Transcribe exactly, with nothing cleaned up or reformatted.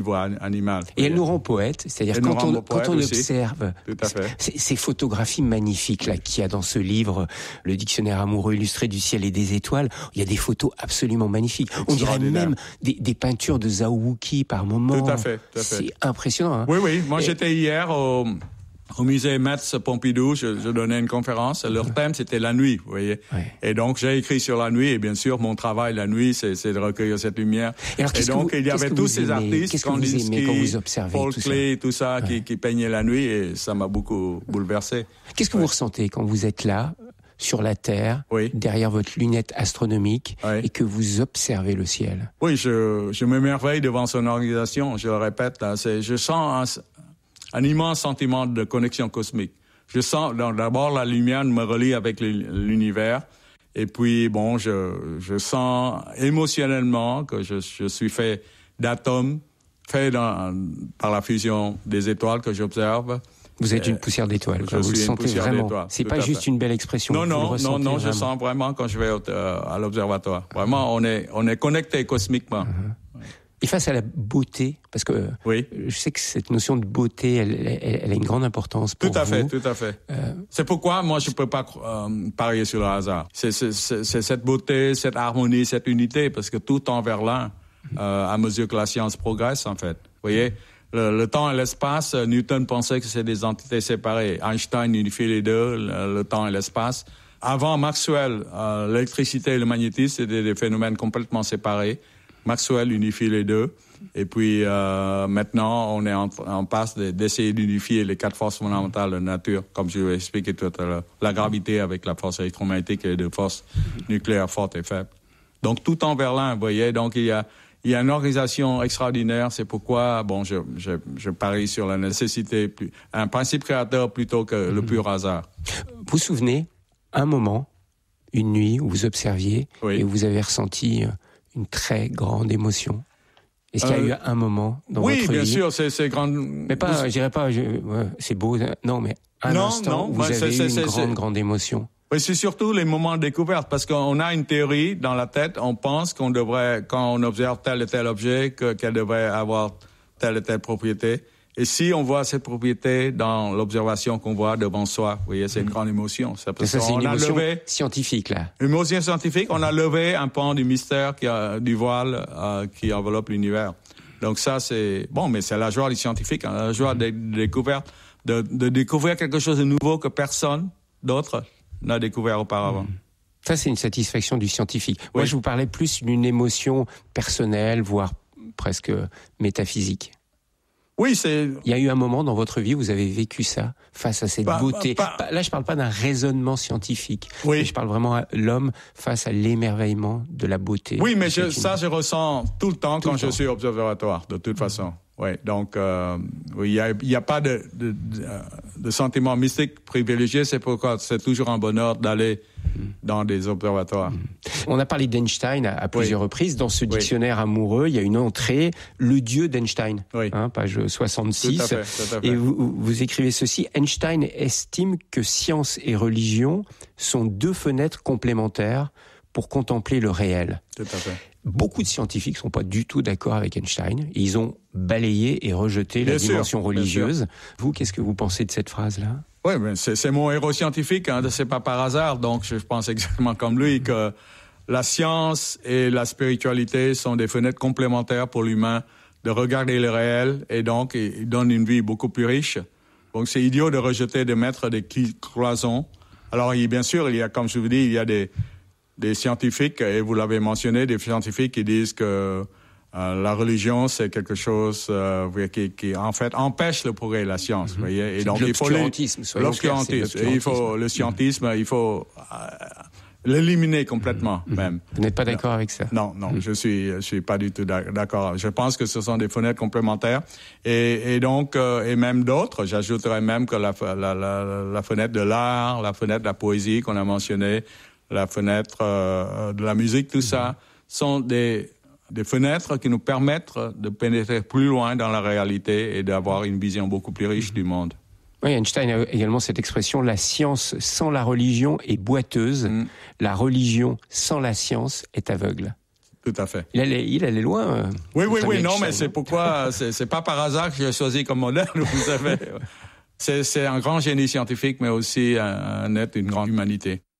niveau animal. Et elle nous rend poète, c'est-à-dire elle quand on, quand on aussi. observe ces, ces photographies magnifiques là qu'il y a dans ce livre, le dictionnaire amoureux illustré du ciel et des étoiles, il y a des photos absolument magnifiques. On dirait même des, des peintures de Zhao Wuqi par moment. Tout à fait. Tout à fait. C'est impressionnant. Hein. Oui, oui. Moi, et... j'étais hier au... Au musée Metz Pompidou, je, je donnais une conférence. Leur thème, c'était la nuit, vous voyez. Ouais. Et donc, j'ai écrit sur la nuit. Et bien sûr, mon travail la nuit, c'est, c'est de recueillir cette lumière. Et, alors, et donc, vous, il y avait tous ces artistes, Kandinsky, Paul Klee, tout ça, ouais. qui, qui peignaient la nuit. Et ça m'a beaucoup bouleversé. Qu'est-ce que ouais. vous ressentez quand vous êtes là, sur la Terre, oui. derrière votre lunette astronomique, oui. et que vous observez le ciel? Oui, je, je m'émerveille devant son organisation. Je le répète, là, c'est, je sens... Un, un immense sentiment de connexion cosmique. Je sens, d'abord, la lumière me relie avec l'univers. Et puis, bon, je, je sens émotionnellement que je, je suis fait d'atomes, fait dans, par la fusion des étoiles que j'observe. Vous êtes une poussière d'étoiles. Je vous suis le sentez vraiment. D'étoiles, c'est pas juste une belle expression. Non, non, non, non. Vraiment. Je sens vraiment quand je vais au, euh, à l'observatoire. Vraiment, on est, on est connecté cosmiquement. Uh-huh. Et face à la beauté, parce que oui. je sais que cette notion de beauté, elle, elle, elle a une grande importance pour vous. Tout à fait, tout à fait. Euh... C'est pourquoi moi je peux pas euh, parier sur le hasard. C'est, c'est, c'est, c'est cette beauté, cette harmonie, cette unité, parce que tout tend vers l'un euh, à mesure que la science progresse, en fait. Vous voyez, le, le temps et l'espace, Newton pensait que c'est des entités séparées. Einstein unifie les deux, le, le temps et l'espace. Avant Maxwell, euh, l'électricité et le magnétisme, c'était des phénomènes complètement séparés. Maxwell unifie les deux. Et puis, euh, maintenant, on est en, en passe de, d'essayer d'unifier les quatre forces fondamentales de la nature, comme je l'ai expliqué tout à l'heure. La gravité avec la force électromagnétique et les deux forces nucléaires fortes et faibles. Donc, tout en vers l'un, vous voyez. Donc, il y a, il y a une organisation extraordinaire. C'est pourquoi, bon, je, je, je parie sur la nécessité, plus, un principe créateur plutôt que le pur hasard. Vous vous souvenez, un moment, une nuit où vous observiez oui. et où vous avez ressenti une très grande émotion. Est-ce qu'il y a euh, eu un moment dans oui, votre vie? Oui, bien sûr, c'est, c'est grand. Mais pas, je dirais pas, je, ouais, c'est beau, non, mais un non, instant non, où vous avez c'est, eu c'est, une c'est, grande, c'est... grande émotion. Oui, c'est surtout les moments de découverte, parce qu'on a une théorie dans la tête, on pense qu'on devrait, quand on observe tel et tel objet, que, qu'elle devrait avoir telle et telle propriété. Et si on voit cette propriété dans l'observation qu'on voit devant soi, vous voyez, c'est une grande émotion. C'est parce ça, c'est une émotion levé, scientifique, là. Une émotion scientifique, on a levé un pan du mystère, qui a, du voile euh, qui enveloppe l'univers. Donc ça, c'est... Bon, mais c'est la joie des scientifiques, hein, la joie des de découvertes, de, de découvrir quelque chose de nouveau que personne d'autre n'a découvert auparavant. Ça, c'est une satisfaction du scientifique. Oui. Moi, je vous parlais plus d'une émotion personnelle, voire presque métaphysique. Oui, c'est... Il y a eu un moment dans votre vie où vous avez vécu ça, face à cette pas, beauté. Pas, pas... Là, je parle pas d'un raisonnement scientifique. Oui. Mais je parle vraiment à l'homme face à l'émerveillement de la beauté. Oui, mais je, ça, je ressens tout le temps tout quand le je temps. suis au observatoire, de toute façon. Oui, donc, euh, oui, il y a, il y a pas de, de, de, de sentiment mystique privilégié. C'est pourquoi c'est toujours un bonheur d'aller dans des observatoires. On a parlé d'Einstein à, à plusieurs oui. reprises. Dans ce dictionnaire oui. amoureux, il y a une entrée, le dieu d'Einstein, oui. hein, page soixante-six. Tout à fait, tout à fait. Et vous, vous écrivez ceci: Einstein estime que science et religion sont deux fenêtres complémentaires pour contempler le réel. Tout à fait. Beaucoup de scientifiques sont pas du tout d'accord avec Einstein. Ils ont balayé et rejeté bien la sûr, dimension religieuse. Vous, qu'est-ce que vous pensez de cette phrase-là? Oui, mais c'est, c'est mon héros scientifique, hein, c'est pas par hasard. Donc, je pense exactement comme lui que la science et la spiritualité sont des fenêtres complémentaires pour l'humain de regarder le réel, et donc, ils donnent une vie beaucoup plus riche. Donc, c'est idiot de rejeter, de mettre des cloisons. Alors, il, bien sûr, il y a, comme je vous dis, il y a des, des scientifiques, et vous l'avez mentionné, des scientifiques qui disent que Euh, la religion, c'est quelque chose euh, qui, qui, en fait, empêche le progrès de la science. Mm-hmm. Vous voyez, et donc il faut l'obscurantisme. Les... L'obscurantisme. Et il faut le scientisme, mm-hmm. il faut euh, l'éliminer complètement, mm-hmm. même. Vous n'êtes pas d'accord non. avec ça? Non, non, mm-hmm. je suis, je suis pas du tout d'accord. Je pense que ce sont des fenêtres complémentaires, et, et donc, euh, et même d'autres. J'ajouterais même que la, la, la, la fenêtre de l'art, la fenêtre de la poésie qu'on a mentionnée, la fenêtre euh, de la musique, tout mm-hmm. ça sont des des fenêtres qui nous permettent de pénétrer plus loin dans la réalité et d'avoir une vision beaucoup plus riche du monde. Oui, Einstein a également cette expression: la science sans la religion est boiteuse, mm. la religion sans la science est aveugle. tout à fait. Il allait, il allait loin. Euh, oui, oui, oui, non, mais c'est pourquoi, c'est, c'est pas par hasard que j'ai choisi comme modèle, vous savez. C'est, c'est un grand génie scientifique, mais aussi un, un être d'une grande humanité.